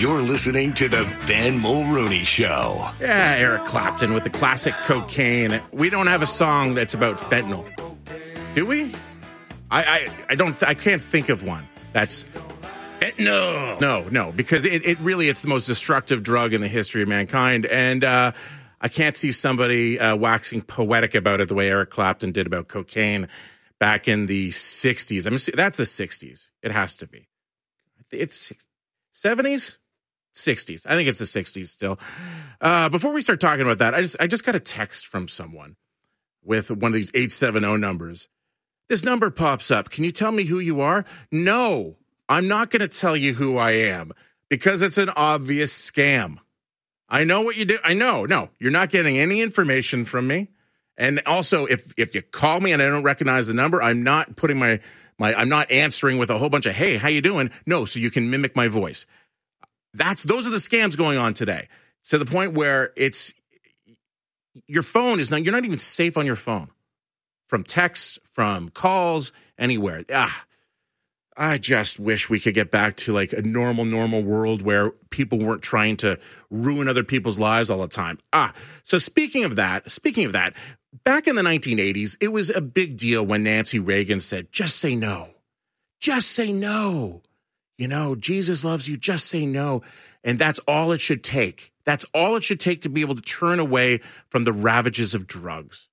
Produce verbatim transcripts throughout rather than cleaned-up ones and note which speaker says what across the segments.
Speaker 1: You're listening to the Ben Mulrooney Show.
Speaker 2: Yeah, Eric Clapton with the classic Cocaine. We don't have a song that's about fentanyl, do we? I I, I don't. I can't think of one that's fentanyl. No, no, because it, it really it's the most destructive drug in the history of mankind, and uh, I can't see somebody uh, waxing poetic about it the way Eric Clapton did about cocaine back in the sixties. I mean, that's the sixties. It has to be. It's seventies, sixties. I think it's the sixties still. Uh, before we start talking about that, I just I just got a text from someone with one of these eight seven zero numbers. This number pops up. Can you tell me who you are? No, I'm not going to tell you who I am because it's an obvious scam. I know what you do. I know. No, you're not getting any information from me. And also, if if you call me and I don't recognize the number, I'm not putting my my I'm not answering with a whole bunch of hey, how you doing? No, so you can mimic my voice. That's those are the scams going on today. To the point where it's your phone is not you're not even safe on your phone. From texts, from calls, anywhere. Ah, I just wish we could get back to like a normal, normal world where people weren't trying to ruin other people's lives all the time. Ah, so speaking of that, speaking of that, back in the nineteen eighties, it was a big deal when Nancy Reagan said, just say no. Just say no. You know, Jesus loves you. Just say no. And that's all it should take. That's all it should take to be able to turn away from the ravages of drugs.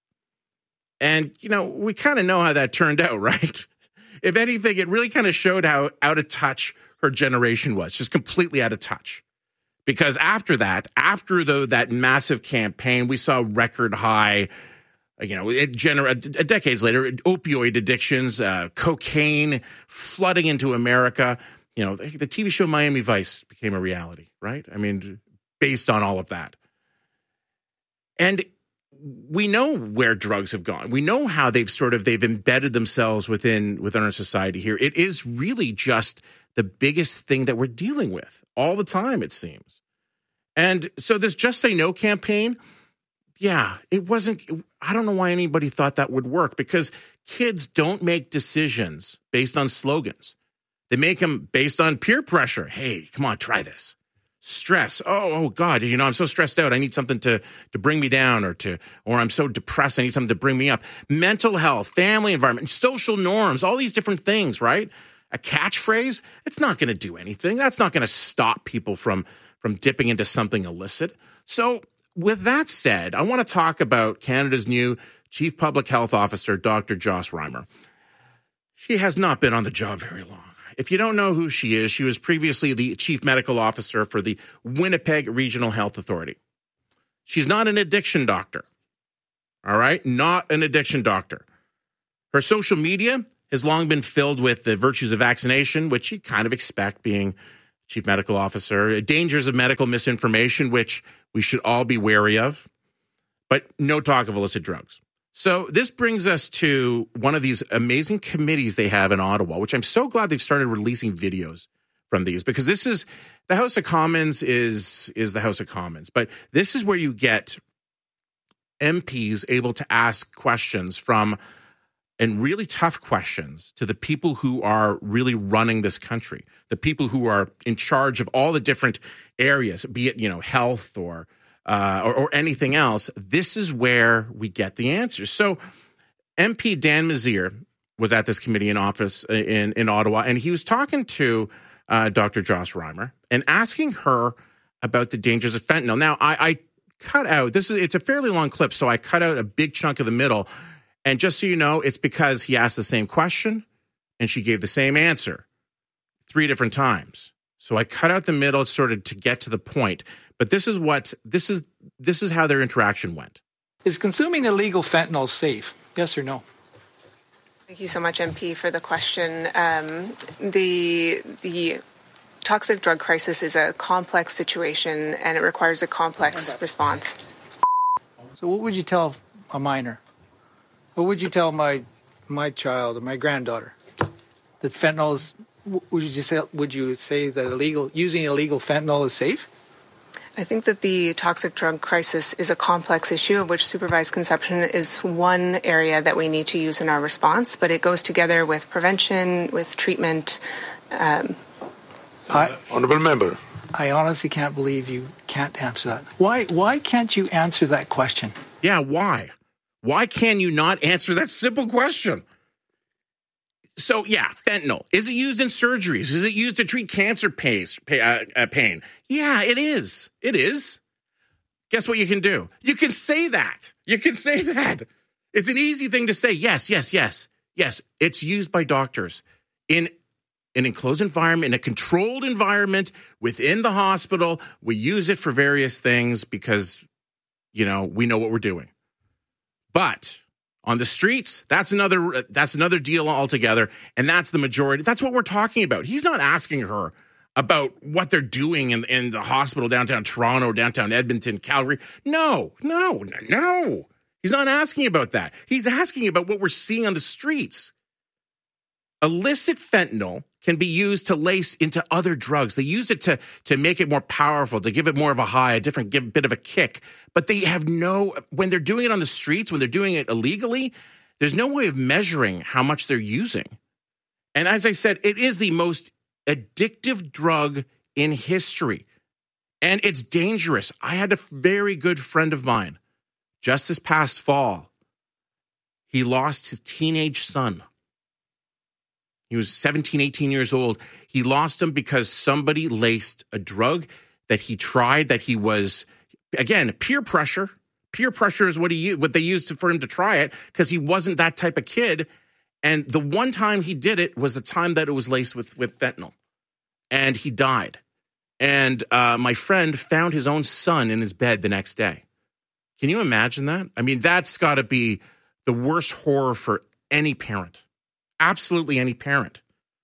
Speaker 2: And, you know, we kind of know how that turned out, right? If anything, it really kind of showed how out of touch her generation was, just completely out of touch. Because after that, after the, that massive campaign, we saw record high, you know, it gener- decades later, opioid addictions, uh, cocaine flooding into America. You know, the T V show Miami Vice became a reality, right? I mean, based on all of that. And we know where drugs have gone. We know how they've sort of, they've embedded themselves within, within our society here. It is really just the biggest thing that we're dealing with all the time, it seems. And so this Just Say No campaign, yeah, it wasn't, I don't know why anybody thought that would work because kids don't make decisions based on slogans. They make them based on peer pressure. Hey, come on, try this. Stress. Oh, oh God, you know, I'm so stressed out. I need something to, to bring me down or to, or I'm so depressed. I need something to bring me up. Mental health, family environment, social norms, all these different things, right? A catchphrase, it's not going to do anything. That's not going to stop people from, from dipping into something illicit. So with that said, I want to talk about Canada's new Chief Public Health Officer, Doctor Joss Reimer. She has not been on the job very long. If you don't know who she is, she was previously the Chief Medical Officer for the Winnipeg Regional Health Authority. She's not an addiction doctor, all right? Not an addiction doctor. Her social media has long been filled with the virtues of vaccination, which you kind of expect being Chief Medical Officer, dangers of medical misinformation, which we should all be wary of, but no talk of illicit drugs. So this brings us to one of these amazing committees they have in Ottawa, which I'm so glad they've started releasing videos from these because this is the House of Commons is is the House of Commons. But this is where you get M Ps able to ask questions from and really tough questions to the people who are really running this country, the people who are in charge of all the different areas, be it, you know, health or Uh, or, or anything else. This is where we get the answers. So M P Dan Messier was at this committee in office in, in Ottawa, and he was talking to uh, Doctor Joss Reimer and asking her about the dangers of fentanyl. Now, I, I cut out, this is it's a fairly long clip, so I cut out a big chunk of the middle. And just so you know, it's because he asked the same question, and she gave the same answer three different times. So I cut out the middle sort of to get to the point. But this is what this is. This is how their interaction went.
Speaker 3: Is consuming illegal fentanyl safe? Yes or no?
Speaker 4: Thank you so much, M P, for the question. Um, the the toxic drug crisis is a complex situation, and it requires a complex response.
Speaker 3: So, what would you tell a minor? What would you tell my my child or my granddaughter? That fentanyl is. Would you say? Would you say that illegal using illegal fentanyl is safe?
Speaker 4: I think that the toxic drug crisis is a complex issue of which supervised consumption is one area that we need to use in our response, but it goes together with prevention, with treatment. Um,
Speaker 5: I, Honourable Member.
Speaker 3: I honestly can't believe you can't answer that. Why, why can't you answer that question?
Speaker 2: Yeah, why? Why can you not answer that simple question? So, yeah, fentanyl. Is it used in surgeries? Is it used to treat cancer pain? Uh, uh, pain? Yeah, it is. It is. Guess what you can do? You can say that. You can say that. It's an easy thing to say. Yes, yes, yes. Yes, it's used by doctors in an enclosed environment, in a controlled environment within the hospital. We use it for various things because, you know, we know what we're doing. But on the streets, that's another that's another deal altogether, and that's the majority. That's what we're talking about. He's not asking her about what they're doing in, in the hospital downtown Toronto, downtown Edmonton, Calgary. No, no, no. He's not asking about that. He's asking about what we're seeing on the streets. Illicit fentanyl can be used to lace into other drugs. They use it to, to make it more powerful, to give it more of a high, a different give, bit of a kick. But they have no, when they're doing it on the streets, when they're doing it illegally, there's no way of measuring how much they're using. And as I said, it is the most addictive drug in history. And it's dangerous. I had a very good friend of mine just this past fall. He lost his teenage son. He was seventeen, eighteen years old. He lost him because somebody laced a drug that he tried that he was, again, peer pressure. Peer pressure is what he what they used to, for him to try it because he wasn't that type of kid. And the one time he did it was the time that it was laced with, with fentanyl. And he died. And uh, my friend found his own son in his bed the next day. Can you imagine that? I mean, that's got to be the worst horror for any parent. Absolutely any parent.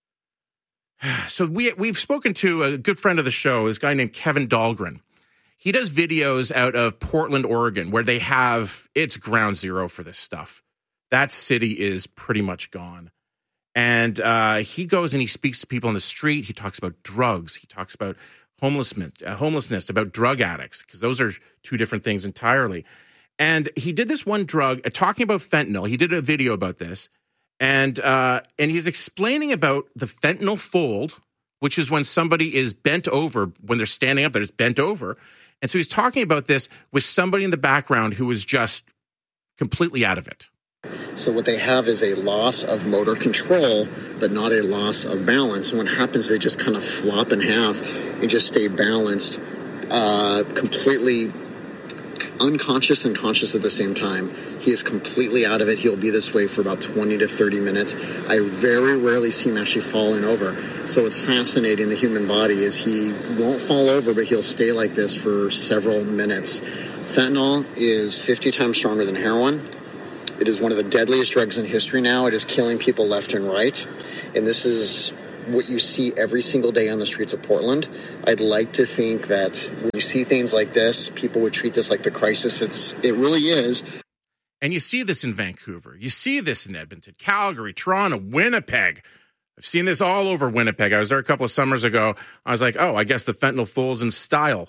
Speaker 2: So we, we've spoken to a good friend of the show, this guy named Kevin Dahlgren. He does videos out of Portland, Oregon, where they have, it's ground zero for this stuff. That city is pretty much gone. And uh, he goes and he speaks to people on the street. He talks about drugs. He talks about homelessness, uh, homelessness, about drug addicts, because those are two different things entirely. And he did this one drug, uh, talking about fentanyl. He did a video about this. And uh, and he's explaining about the fentanyl fold, which is when somebody is bent over, when they're standing up, they're just bent over. And so he's talking about this with somebody in the background who is just completely out of it.
Speaker 5: So what they have is a loss of motor control, but not a loss of balance. And what happens, they just kind of flop in half and just stay balanced, uh, completely unconscious and conscious at the same time. He is completely out of it. He'll be this way for about twenty to thirty minutes. I very rarely see him actually falling over. So it's fascinating, the human body, is he won't fall over, but he'll stay like this for several minutes. Fentanyl is fifty times stronger than heroin. It is one of the deadliest drugs in history now. It is killing people left and right. And this is what you see every single day on the streets of Portland. I'd like to think that when you see things like this, people would treat this like the crisis it's it really is.
Speaker 2: And you see this in Vancouver. You see this in Edmonton, Calgary, Toronto, Winnipeg. I've seen this all over Winnipeg. I was there a couple of summers ago. I was like, oh, I guess the fentanyl fool's in style.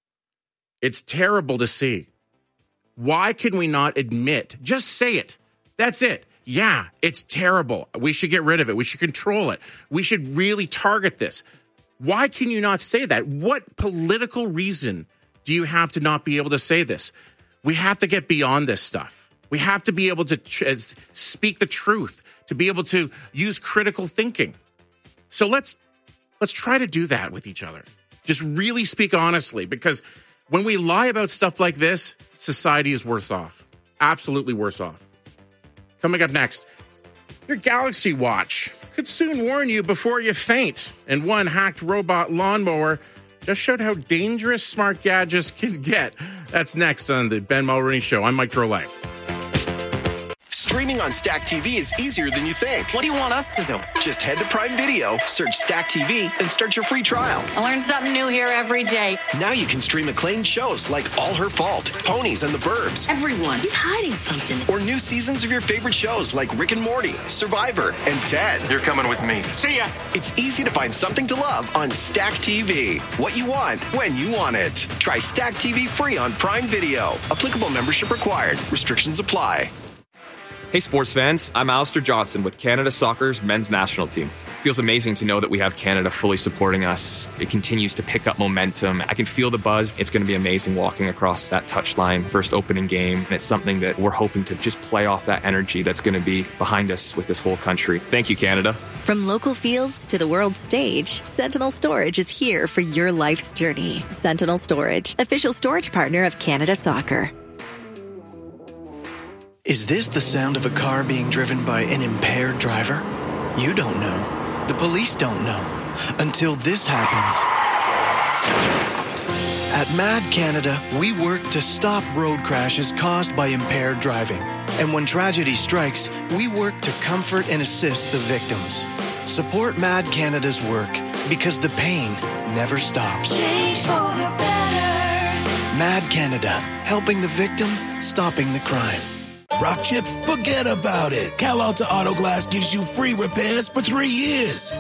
Speaker 2: It's terrible to see. Why can we not admit, just say it. That's it. Yeah, it's terrible. We should get rid of it. We should control it. We should really target this. Why can you not say that? What political reason do you have to not be able to say this? We have to get beyond this stuff. We have to be able to tr- speak the truth, to be able to use critical thinking. So let's let's try to do that with each other. Just really speak honestly, because when we lie about stuff like this, society is worse off. Absolutely worse off. Coming up next, your Galaxy Watch could soon warn you before you faint. And one hacked robot lawnmower just showed how dangerous smart gadgets can get. That's next on the Ben Mulroney Show. I'm Mike Drolet.
Speaker 6: Streaming on Stack T V is easier than you think.
Speaker 7: What do you want us to do?
Speaker 6: Just head to Prime Video, search Stack T V, and start your free trial.
Speaker 7: I learn something new here every day.
Speaker 6: Now you can stream acclaimed shows like All Her Fault, Ponies and the Burbs.
Speaker 7: Everyone, he's hiding something.
Speaker 6: Or new seasons of your favorite shows like Rick and Morty, Survivor, and Ted.
Speaker 1: You're coming with me. See ya.
Speaker 6: It's easy to find something to love on Stack T V. What you want, when you want it. Try Stack T V free on Prime Video. Applicable membership required. Restrictions apply.
Speaker 8: Hey sports fans, I'm Alistair Johnston with Canada Soccer's men's national team. feels amazing to know that we have Canada fully supporting us. It continues to pick up momentum. I can feel the buzz. It's going to be amazing walking across that touchline, first opening game. And it's something that we're hoping to just play off that energy that's going to be behind us with this whole country. Thank you, Canada.
Speaker 9: From local fields to the world stage, Sentinel Storage is here for your life's journey. Sentinel Storage, official storage partner of Canada Soccer.
Speaker 10: Is this the sound of a car being driven by an impaired driver? You don't know. The police don't know. Until this happens. At Mad Canada, we work to stop road crashes caused by impaired driving. And when tragedy strikes, we work to comfort and assist the victims. Support Mad Canada's work because the pain never stops.
Speaker 11: Change for the better.
Speaker 10: Mad Canada, helping the victim, stopping the crime.
Speaker 12: Rock chip, forget about it. Cal Alta Auto Glass gives you free repairs for three years.